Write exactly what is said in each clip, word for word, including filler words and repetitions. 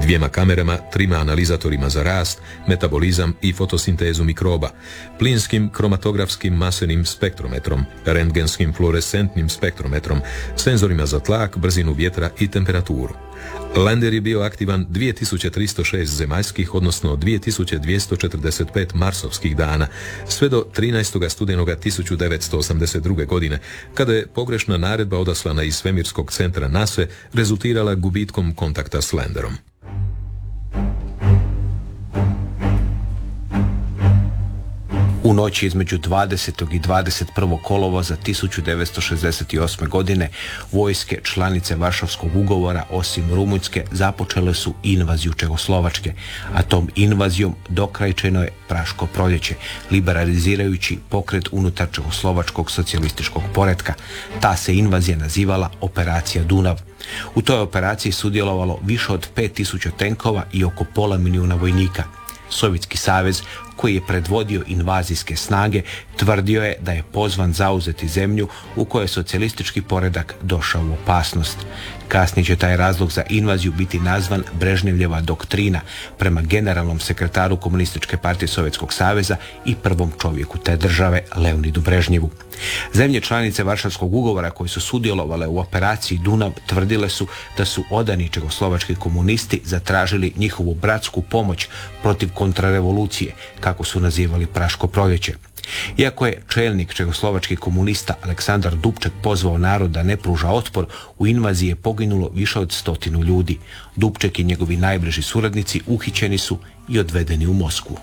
dvijema kamerama, trima analizatorima za rast, metabolizam i fotosintezu mikroba, plinskim kromatografskim masenim spektrometrom, rentgenskim fluorescentnim spektrometrom, senzorima za tlak, brzinu vjetra i temperaturu. Lander je bio aktivan dvije tisuće tristo šest zemaljskih, odnosno dvije tisuće dvjesto četrdeset pet marsovskih dana, sve do trinaestog studenoga tisuću devetsto osamdeset druge. godine, kada je pogrešna naredba odaslana iz svemirskog centra NASA rezultirala gubitkom kontakta s Landerom. U noći između dvadesetog i dvadeset prvog kolovoza tisuću devetsto šezdeset osme. godine vojske članice Varšavskog ugovora, osim Rumunjske, započele su invaziju Čehoslovačke, a tom invazijom dokrajčeno je Praško proljeće, liberalizirajući pokret unutar Čehoslovačkog socijalističkog poretka. Ta se invazija nazivala Operacija Dunav. U toj operaciji sudjelovalo više od pet tisuća tenkova i oko pola milijuna vojnika. Sovjetski savez, koji je predvodio invazijske snage, tvrdio je da je pozvan zauzeti zemlju u kojoj je socijalistički poredak došao u opasnost. Kasnije će taj razlog za invaziju biti nazvan Brežnjevljeva doktrina, prema generalnom sekretaru Komunističke partije Sovjetskog saveza i prvom čovjeku te države, Leonidu Brežnjevu. Zemlje članice Varšavskog ugovora koji su sudjelovale u operaciji Dunav tvrdile su da su odani čehoslovački komunisti zatražili njihovu bratsku pomoć protiv kontrarevolucije, kako su nazivali Praško proljeće. Iako je čelnik čehoslovačkih komunista Aleksandar Dubček pozvao narod da ne pruža otpor, u invaziji je poginulo više od stotinu ljudi. Dubček i njegovi najbliži suradnici uhićeni su i odvedeni u Moskvu.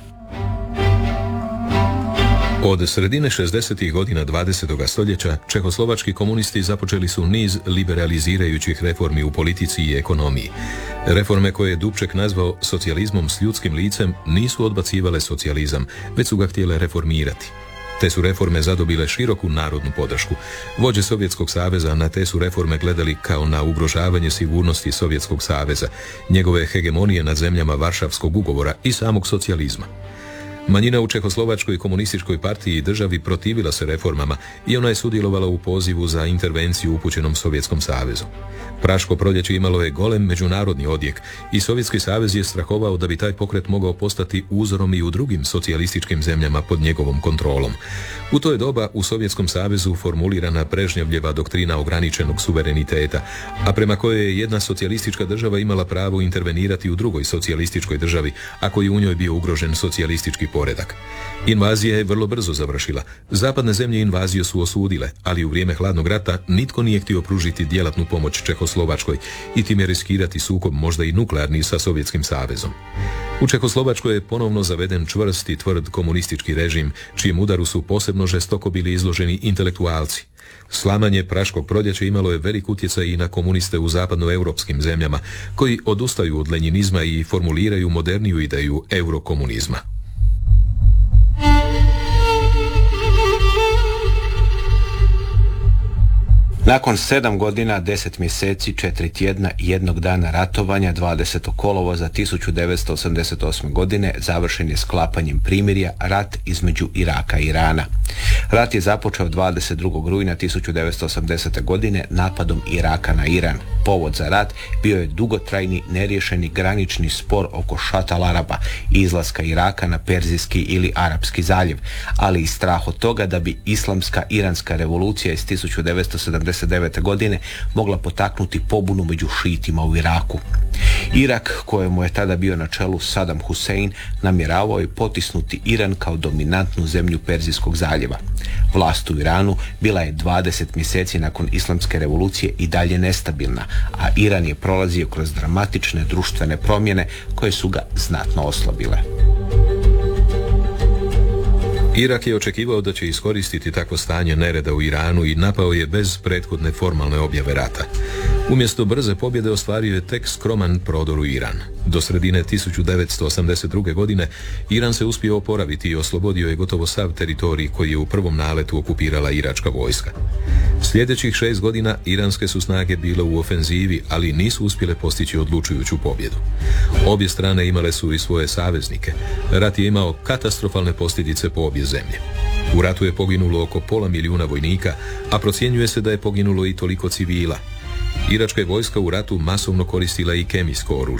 Od sredine šezdesetih godina dvadesetog stoljeća čehoslovački komunisti započeli su niz liberalizirajućih reformi u politici i ekonomiji. Reforme koje je Dubček nazvao socijalizmom s ljudskim licem nisu odbacivale socijalizam, već su ga htjele reformirati. Te su reforme zadobile široku narodnu podršku. Vođe Sovjetskog saveza na te su reforme gledali kao na ugrožavanje sigurnosti Sovjetskog saveza, njegove hegemonije nad zemljama Varšavskog ugovora i samog socijalizma. Manjina u Čehoslovačkoj komunističkoj partiji i državi protivila se reformama i ona je sudjelovala u pozivu za intervenciju upućenom Sovjetskom savezu. Praško proljeće imalo je golem međunarodni odjek i Sovjetski savez je strahovao da bi taj pokret mogao postati uzorom i u drugim socijalističkim zemljama pod njegovom kontrolom. U to je doba u Sovjetskom savezu formulirana Brežnjevljeva doktrina ograničenog suvereniteta, a prema kojoj je jedna socijalistička država imala pravo intervenirati u drugoj socijalističkoj državi ako je u njoj bio ugrožen socijalistički poredak. Invazija je vrlo brzo završila. Zapadne zemlje invaziju su osudile, ali u vrijeme hladnog rata nitko nije htio pružiti djelatnu pomoć Čehoslovačkoj i time riskirati sukob, možda i nuklearni, sa Sovjetskim savezom. U Čehoslovačkoj je ponovno zaveden čvrst i tvrd komunistički režim, čijem udaru su posebno žestoko bili izloženi intelektualci. Slamanje Praškog proljeća imalo je velik utjecaj i na komuniste u zapadnoeuropskim zemljama, koji odustaju od lenjinizma i formuliraju moderniju ideju eurokomunizma. Nakon sedam godina, deset mjeseci, četiri tjedna i jednog dana ratovanja, dvadesetog kolovoza tisuću devetsto osamdeset osme. godine završen je sklapanjem primirja rat između Iraka i Irana. Rat je započeo dvadeset drugog rujna tisuću devetsto osamdesete. godine napadom Iraka na Iran. Povod za rat bio je dugotrajni neriješeni granični spor oko Šat al-Araba, izlaska Iraka na Perzijski ili Arapski zaljev, ali i strah od toga da bi islamska iranska revolucija iz tisuću devetsto sedamdeset devete. godine mogla potaknuti pobunu među šiitima u Iraku. Irak, kojemu je tada bio na čelu Saddam Hussein, namjeravao je potisnuti Iran kao dominantnu zemlju Perzijskog zaljeva. Vlast u Iranu bila je dvadeset mjeseci nakon islamske revolucije i dalje nestabilna, a Iran je prolazio kroz dramatične društvene promjene koje su ga znatno oslabile. Irak je očekivao da će iskoristiti takvo stanje nereda u Iranu i napao je bez prethodne formalne objave rata. Umjesto brze pobjede ostvario je tek skroman prodor u Iran. Do sredine tisuću devetsto osamdeset druge. godine Iran se uspio oporaviti i oslobodio je gotovo sav teritorij koji je u prvom naletu okupirala iračka vojska. Sljedećih šest godina iranske su snage bile u ofenzivi, ali nisu uspjele postići odlučujuću pobjedu. Obje strane imale su i svoje saveznike. Rat je imao katastrofalne posljedice po obje zemlje. U ratu je poginulo oko pola milijuna vojnika, a procjenjuje se da je poginulo i toliko civila. Iračka je vojska u ratu masovno koristila i kemijsko oružje.